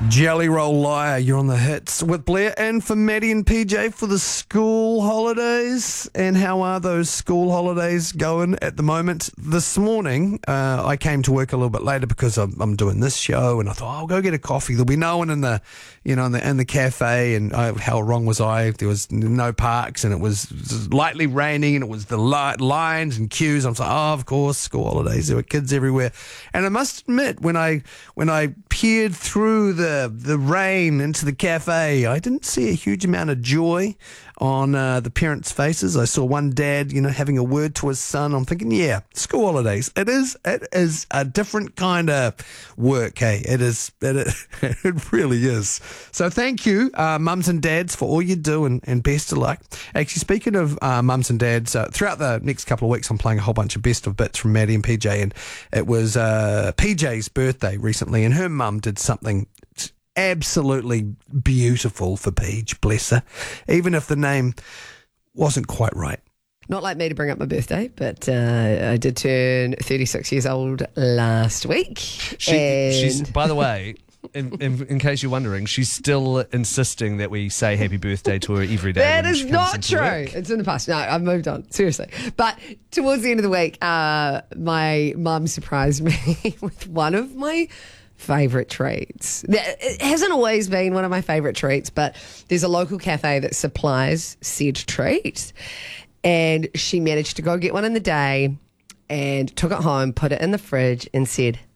Jelly Roll Liar, you're on the hits with Blair, and for Maddie and PJ for the school holidays. And how are those school holidays going at the moment? This morning, I came to work a little bit later because I'm doing this show, and I thought, I'll go get a coffee. There'll be no one in the cafe. And how wrong was I? There was no parks, and it was lightly raining, and it was the lines and queues. I was like, oh, of course, school holidays. There were kids everywhere, and I must admit, when I peered through the rain into the cafe, I didn't see a huge amount of joy on the parents' faces. I saw one dad, having a word to his son. I'm thinking, yeah, school holidays. It is a different kind of work, hey. It really is. So thank you, mums and dads, for all you do, and best of luck. Actually, speaking of mums and dads, throughout the next couple of weeks, I'm playing a whole bunch of best of bits from Maddie and PJ, and it was PJ's birthday recently, and her mum did something absolutely beautiful for Peach, bless her, even if the name wasn't quite right. Not like me to bring up my birthday, but I did turn 36 years old last week. She's, by the way, in case you're wondering, she's still insisting that we say happy birthday to her every day. That is not true. It's in the past. No, I've moved on. Seriously. But towards the end of the week, my mum surprised me with one of my favourite treats. It hasn't always been one of my favourite treats, but there's a local cafe that supplies said treat, and she managed to go get one in the day and took it home, put it in the fridge, and said,